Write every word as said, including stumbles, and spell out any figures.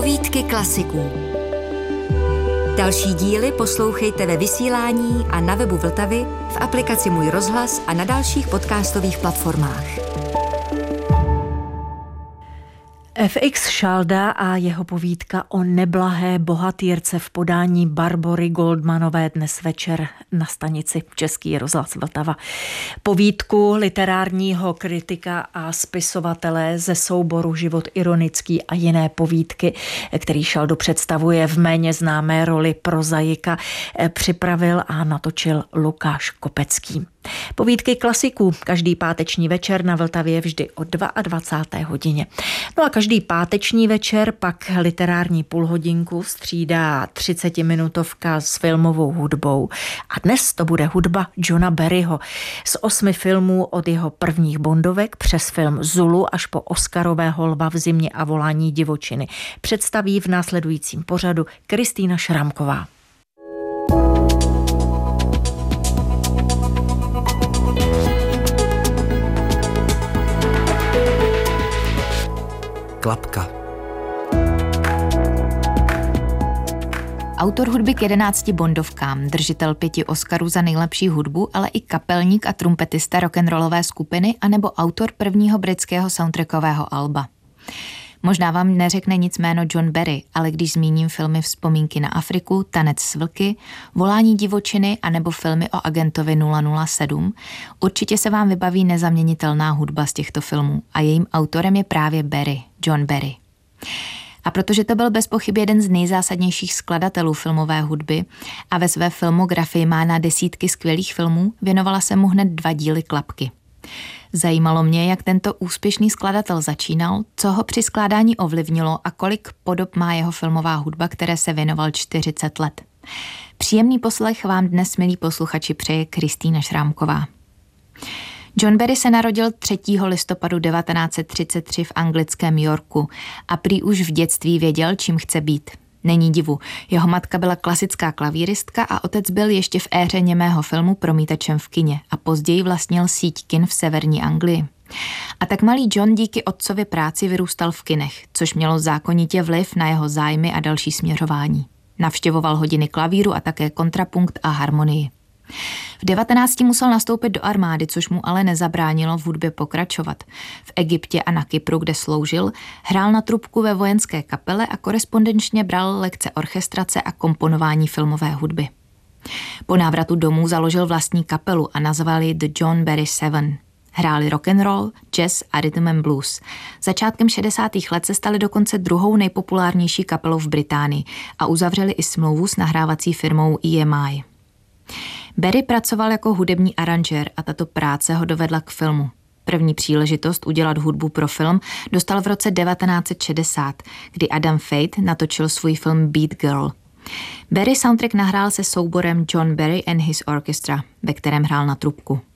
Povídky klasiků. Další díly poslouchejte ve vysílání a na webu Vltavy, v aplikaci Můj rozhlas a na dalších podcastových platformách. F X Šalda a jeho povídka o neblahé bohatýrce v podání Barbory Goldmanové dnes večer na stanici Český rozhlas Vltava. Povídku literárního kritika a spisovatele ze souboru Život ironický a jiné povídky, který Šaldu představuje v méně známé roli prozaika, připravil a natočil Lukáš Kopecký. Povídky klasiků každý páteční večer na Vltavě vždy o dvacáté druhé hodině. No a každý páteční večer pak literární půlhodinku střídá třicetiminutovka s filmovou hudbou. A dnes to bude hudba Johna Barryho. Z osmi filmů od jeho prvních bondovek přes film Zulu až po Oscarové Lva v zimě a Volání divočiny představí v následujícím pořadu Kristýna Šramková. Klapka. Autor hudby k jedenácti bondovkám, držitel pěti Oscarů za nejlepší hudbu, ale i kapelník a trumpetista rock'n'rollové skupiny anebo autor prvního britského soundtrackového alba. Možná vám neřekne nic jméno John Barry, ale když zmíním filmy Vzpomínky na Afriku, Tanec s vlky, Volání divočiny anebo filmy o agentovi nula nula sedm, určitě se vám vybaví nezaměnitelná hudba z těchto filmů a jejím autorem je právě Barry, John Barry. A protože to byl bez pochyby jeden z nejzásadnějších skladatelů filmové hudby a ve své filmografii má na desítky skvělých filmů, věnovala se mu hned dva díly Klapky. Zajímalo mě, jak tento úspěšný skladatel začínal, co ho při skládání ovlivnilo a kolik podob má jeho filmová hudba, které se věnoval čtyřicet let. Příjemný poslech vám dnes, milí posluchači, přeje Kristýna Šrámková. John Barry se narodil třetího listopadu devatenáct set třicet tři v anglickém Yorku a prý už v dětství věděl, čím chce být. Není divu, jeho matka byla klasická klavíristka a otec byl ještě v éře němého filmu promítačem v kině a později vlastnil síť kin v severní Anglii. A tak malý John díky otcově práci vyrůstal v kinech, což mělo zákonitě vliv na jeho zájmy a další směřování. Navštěvoval hodiny klavíru a také kontrapunkt a harmonii. V devatenácti musel nastoupit do armády, což mu ale nezabránilo v hudbě pokračovat. V Egyptě a na Kypru, kde sloužil, hrál na trubku ve vojenské kapele a korespondenčně bral lekce orchestrace a komponování filmové hudby. Po návratu domů založil vlastní kapelu a nazval ji The John Barry Seven. Hráli rock and roll, jazz a rhythm and blues. Začátkem šedesátých let se stali dokonce druhou nejpopulárnější kapelou v Británii a uzavřeli i smlouvu s nahrávací firmou E M I. Barry pracoval jako hudební aranžér a tato práce ho dovedla k filmu. První příležitost udělat hudbu pro film dostal v roce devatenáct set šedesát, kdy Adam Fate natočil svůj film Beat Girl. Barry soundtrack nahrál se souborem John Barry and His Orchestra, ve kterém hrál na trubku.